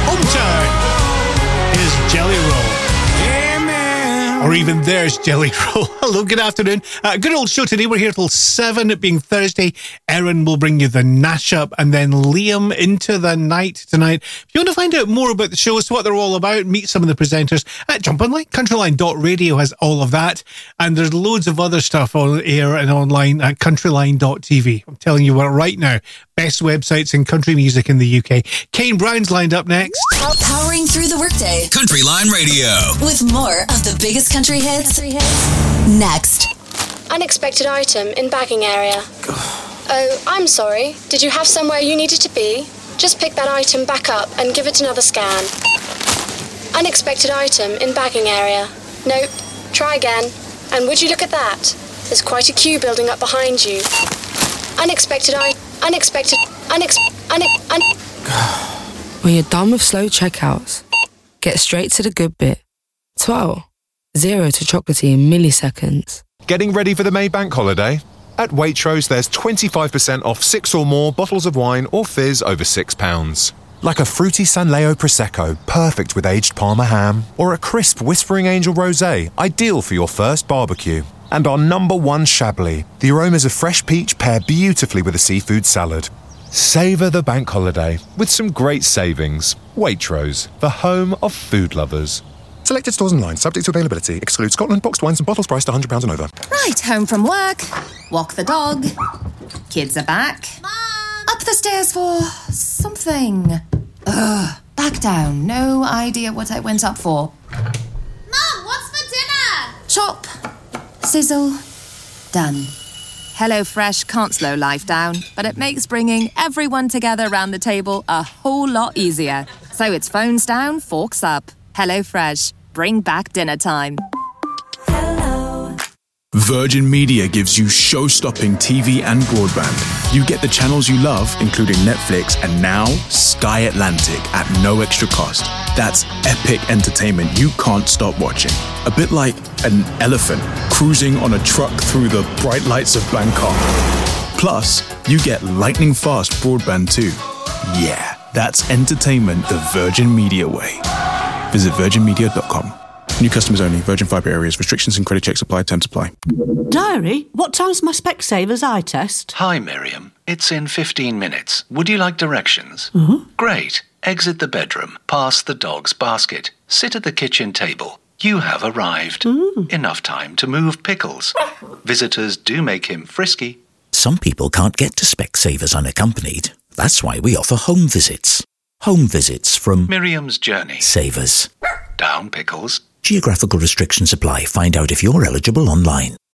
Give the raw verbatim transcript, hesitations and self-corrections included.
Hometown is Jelly Roll. Or even there's Jelly Roll. Hello, good afternoon. Uh, good old show today. We're here till seven, it being Thursday. Erin will bring you the Nash Up, and then Liam into the night tonight. If you want to find out more about the shows, what they're all about, meet some of the presenters, uh, jump online. Countryline dot radio has all of that. And there's loads of other stuff on air and online at countryline dot t v. I'm telling you what, right now, best websites in country music in the U K. Kane Brown's lined up next. Powering through the workday. Countryline Radio. With more of the biggest country hits. Next. Unexpected item in bagging area. Oh, I'm sorry. Did you have somewhere you needed to be? Just pick that item back up and give it another scan. Unexpected item in bagging area. Nope. Try again. And would you look at that? There's quite a queue building up behind you. Unexpected I... Unexpected... Unex... Unex... Un... When you're done with slow checkouts, get straight to the good bit. twelve. Zero to chocolatey in milliseconds. Getting ready for the May Bank holiday? At Waitrose, there's twenty-five percent off six or more bottles of wine or fizz over six pounds. Like a fruity San Leo Prosecco, perfect with aged Parma ham, or a crisp Whispering Angel Rosé, ideal for your first barbecue. And our number one Chablis. The aromas of fresh peach pair beautifully with a seafood salad. Savour the bank holiday with some great savings. Waitrose, the home of food lovers. Selected stores online, subject to availability. Excludes Scotland, boxed wines and bottles priced one hundred pounds and over. Right, home from work. Walk the dog. Kids are back. Mom! Up the stairs for something. Ugh, back down. No idea what I went up for. Mom, what's for dinner? Chop. Sizzle. Done. HelloFresh can't slow life down, but it makes bringing everyone together around the table a whole lot easier. So it's phones down, forks up. HelloFresh. Bring back dinner time. Virgin Media gives you show-stopping T V and broadband. You get the channels you love, including Netflix, and now Sky Atlantic at no extra cost. That's epic entertainment you can't stop watching. A bit like an elephant cruising on a truck through the bright lights of Bangkok. Plus, you get lightning-fast broadband too. Yeah, that's entertainment the Virgin Media way. Visit virgin media dot com. New customers only. Virgin Fibre areas. Restrictions and credit checks apply. Terms apply. Diary, what time's my Specsavers eye test? Hi, Miriam. It's in fifteen minutes. Would you like directions? Mm-hmm. Great. Exit the bedroom. Pass the dog's basket. Sit at the kitchen table. You have arrived. Mm. Enough time to move Pickles. Visitors do make him frisky. Some people can't get to Specsavers unaccompanied. That's why we offer home visits. Home visits from Miriam's Journey. Savers. Down, Pickles. Geographical restrictions apply. Find out if you're eligible online.